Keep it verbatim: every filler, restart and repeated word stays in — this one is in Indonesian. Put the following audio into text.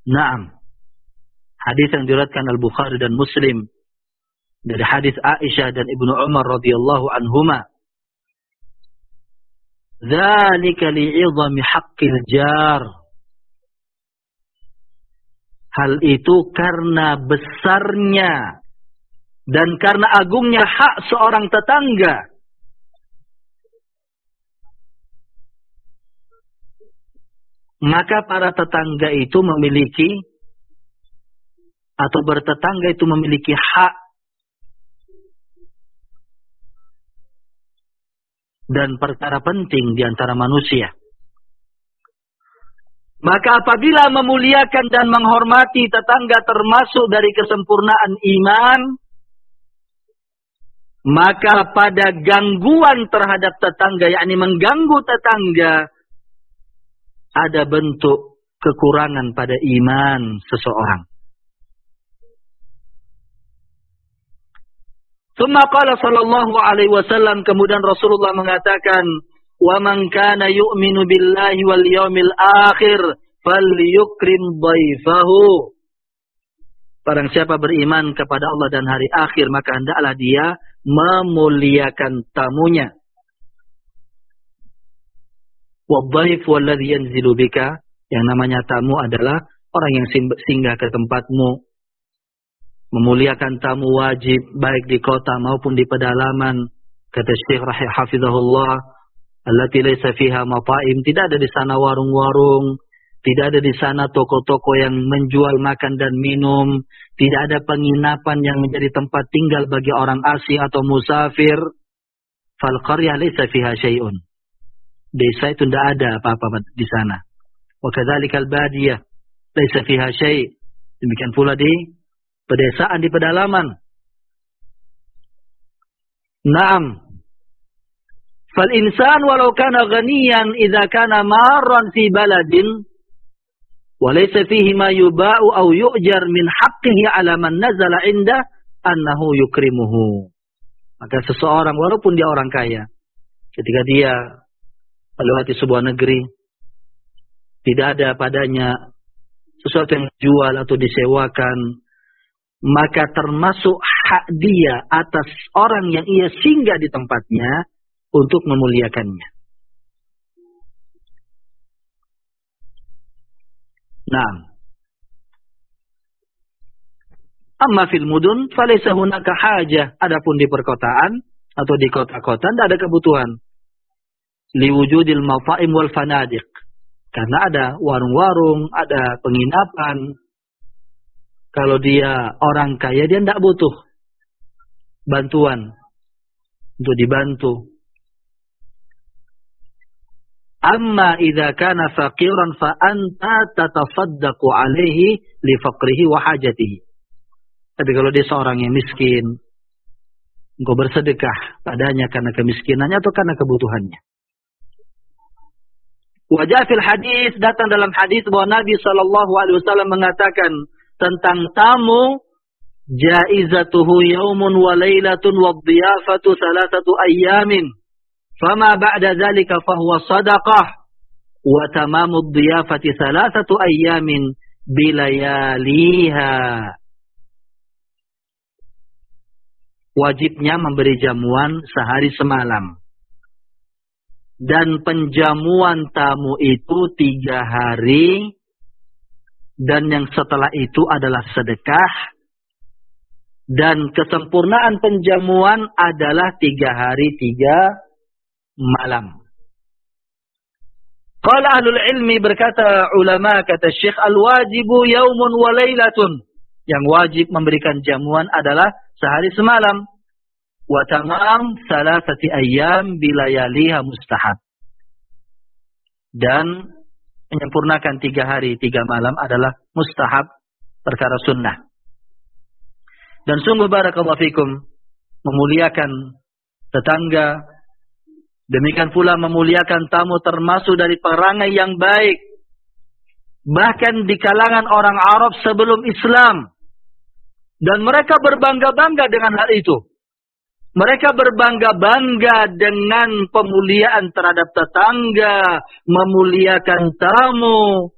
Naam. Hadis yang diriwayatkan Al-Bukhari dan Muslim dari hadis Aisyah dan Ibnu Umar radhiyallahu anhuma. Dzalika li'idhami haqqil jar. Hal itu karena besarnya dan karena agungnya hak seorang tetangga. Maka para tetangga itu memiliki atau bertetangga itu memiliki hak dan perkara penting di antara manusia. Maka apabila memuliakan dan menghormati tetangga termasuk dari kesempurnaan iman, maka pada gangguan terhadap tetangga, yakni mengganggu tetangga, ada bentuk kekurangan pada iman seseorang. Tsumma qala sallallahu alaihi wasallam, kemudian Rasulullah mengatakan, "Wa man kana yu'minu billahi wal yawmil akhir falyukrim dhaifahu." Barang siapa beriman kepada Allah dan hari akhir, maka hendaklah dia memuliakan tamunya. Wa dhaif walladhi yanzilu bika, yang namanya tamu adalah orang yang singgah ke tempatmu. Memuliakan tamu wajib baik di kota maupun di pedalaman. Kata Syekh Rahih hafizahullah, allati laysa fiha mata'im, tidak ada di sana warung-warung, tidak ada di sana toko-toko yang menjual makan dan minum, tidak ada penginapan yang menjadi tempat tinggal bagi orang asing atau musafir. Fal qaryah laysa fiha syai'un. Desa itu tidak ada apa-apa di sana. Wa kadzalikal badiyah laysa fiha syai'. Demikian pula di pedesaan, di pedalaman. Naam. Fal insan walau kana ghaniyan idza kana marran fi baladin wa laysa fihi ma yuba'u aw yu'jar min haqqihi 'ala man nazala 'inda annahu yukrimuhu. Maka seseorang walaupun dia orang kaya, ketika dia melewati sebuah negeri, tidak ada padanya sesuatu yang dijual atau disewakan, maka termasuk hak dia atas orang yang ia singgah di tempatnya untuk memuliakannya. Nah, amma fil mudun falaysa hunaka hajah. Adapun di perkotaan atau di kota-kota tidak ada kebutuhan. Liwujudil mafa'im wal fanadiq. Karena ada warung-warung, ada penginapan. Kalau dia orang kaya, dia tidak butuh bantuan untuk dibantu. Amma idza kana faqiran fa anta tatasaddaqu alaihi li faqrihi wa hajatihi. Tapi kalau dia seorang yang miskin, engkau bersedekah padanya karena kemiskinannya atau karena kebutuhannya. Wajah fil hadis, datang dalam hadis bahwa Nabi sallallahu alaihi wasallam mengatakan tentang tamu, jaizatuhu yaumun wa lailatun wa dhiyafatu salasatu ayyamin. Fama ba'da dzalika fahuwa sadaqah wa tamamu dhiyafati salasatu ayyamin bilayaliha. Wajibnya memberi jamuan sehari semalam. Dan penjamuan tamu itu tiga hari. Dan yang setelah itu adalah sedekah. Dan kesempurnaan penjamuan adalah tiga hari, tiga malam. Qala ahlul ilmi, berkata ulama, kata Syekh, al-wajibu yaumun wa laylatun. Yang wajib memberikan jamuan adalah sehari semalam. Wa tamam salasati ayyam bilayaliha mustahab. Dan menyempurnakan tiga hari, tiga malam adalah mustahab, perkara sunnah. Dan sungguh barakallahu fikum, memuliakan tetangga, demikian pula memuliakan tamu termasuk dari perangai yang baik. Bahkan di kalangan orang Arab sebelum Islam. Dan mereka berbangga-bangga dengan hal itu. Mereka berbangga-bangga dengan pemuliaan terhadap tetangga, memuliakan tamu.